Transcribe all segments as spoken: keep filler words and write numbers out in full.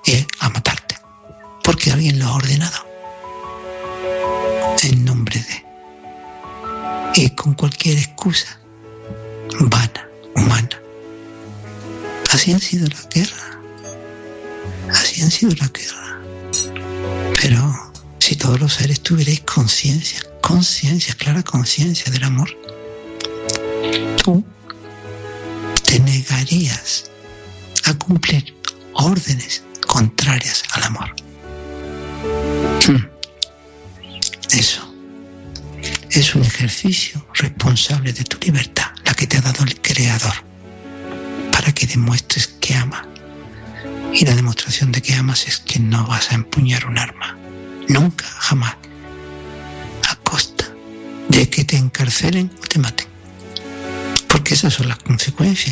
y a matarte, porque alguien lo ha ordenado en nombre de, y con cualquier excusa vana, humana. Así han sido las guerras, así han sido las guerras. Pero si todos los seres tuvierais conciencia, conciencia, clara conciencia del amor, tú te negarías a cumplir órdenes contrarias al amor. Eso es un ejercicio responsable de tu libertad, la que te ha dado el Creador, para que demuestres que amas. Y la demostración de que amas es que no vas a empuñar un arma, nunca, jamás, a costa de que te encarcelen o te maten, porque esas son las consecuencias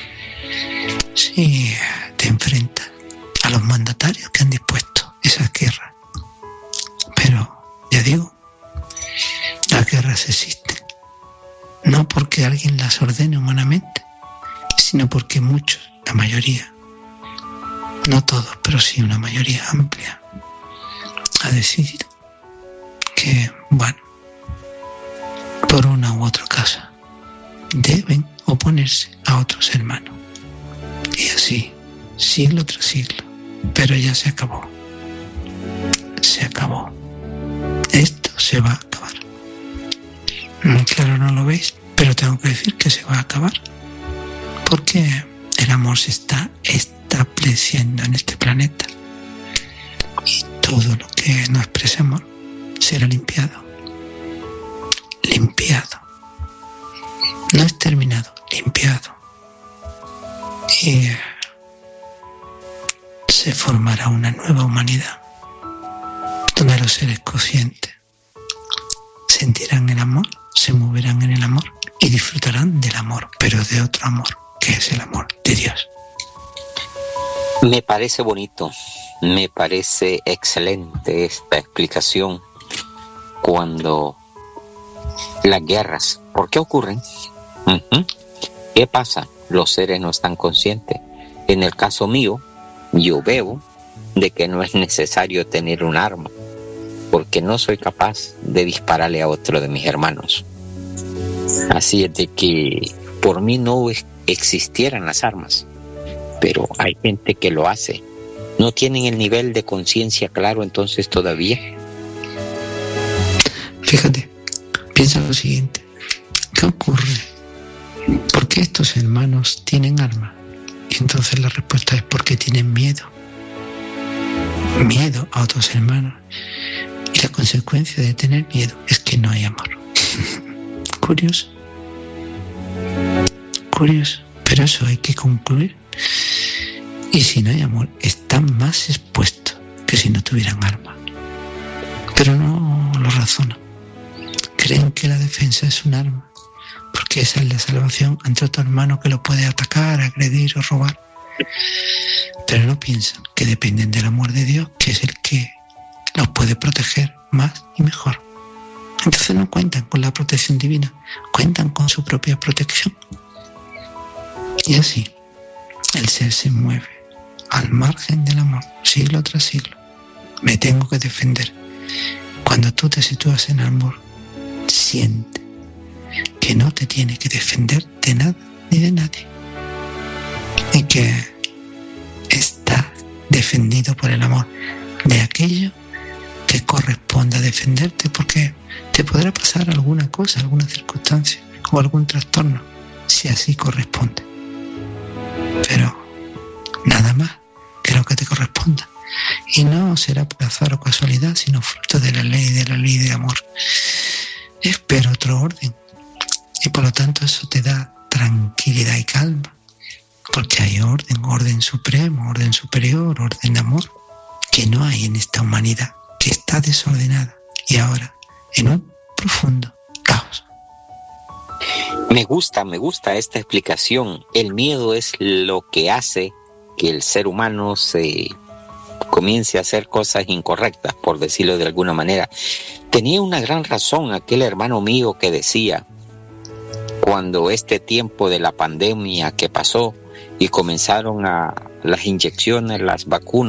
si te enfrentas a los mandatarios que han dispuesto esas guerras. Pero ya digo, las guerras existen no porque alguien las ordene humanamente, sino porque muchos, la mayoría, no todos, pero sí una mayoría amplia, ha decidido que, bueno, por una u otra causa, deben oponerse a otros hermanos. Y así, siglo tras siglo. Pero ya se acabó. Se acabó. Esto se va a acabar. Claro, no lo veis, pero tengo que decir que se va a acabar. Porque el amor se está estableciendo en este planeta. Y todo lo que no exprese amor será limpiado. Limpiado. No exterminado, limpiado. Y se formará una nueva humanidad donde los seres conscientes sentirán el amor, se moverán en el amor y disfrutarán del amor, pero de otro amor, que es el amor de Dios. Me parece bonito, me parece excelente esta explicación. Cuando las guerras, ¿por qué ocurren? Uh-huh. ¿Qué pasa? Los seres no están conscientes. En el caso mío, yo veo de que no es necesario tener un arma, porque no soy capaz de dispararle a otro de mis hermanos. Así es de que por mí no existieran las armas, pero hay gente que lo hace. No tienen el nivel de conciencia claro entonces todavía. Fíjate, piensa lo siguiente. ¿Qué ocurre? ¿Por qué estos hermanos tienen armas? Y entonces la respuesta es porque tienen miedo. Miedo a otros hermanos. Y la consecuencia de tener miedo es que no hay amor. Curioso. Curioso. Pero eso hay que concluir. Y si no hay amor, están más expuestos que si no tuvieran armas. Pero no lo razonan. Creen que la defensa es un arma, porque esa es la salvación ante otro hermano que lo puede atacar, agredir o robar. Pero no piensan que dependen del amor de Dios, que es el que los puede proteger más y mejor. Entonces no cuentan con la protección divina, cuentan con su propia protección. Y así, el ser se mueve al margen del amor, siglo tras siglo. Me tengo que defender. Cuando tú te sitúas en amor, siente que no te tiene que defender de nada ni de nadie, y que está defendido por el amor de aquello que corresponde a defenderte, porque te podrá pasar alguna cosa, alguna circunstancia o algún trastorno, si así corresponde, pero nada más que lo que te corresponda, y no será por azar o casualidad, sino fruto de la ley, de la ley de amor. Espero otro orden, y por lo tanto eso te da tranquilidad y calma, porque hay orden, orden supremo, orden superior, orden de amor, que no hay en esta humanidad, que está desordenada y ahora en un profundo caos. Me gusta, me gusta esta explicación. El miedo es lo que hace que el ser humano se comience a hacer cosas incorrectas, por decirlo de alguna manera. Tenía una gran razón aquel hermano mío que decía, cuando este tiempo de la pandemia que pasó y comenzaron a las inyecciones, las vacunas,